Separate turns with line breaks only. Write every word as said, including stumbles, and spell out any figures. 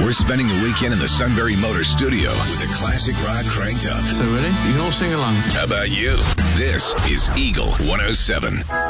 We're spending the weekend in the Sunbury Motors studio with the classic rock cranked up.
So ready? You can all sing along.
How about you? This is Eagle one oh seven.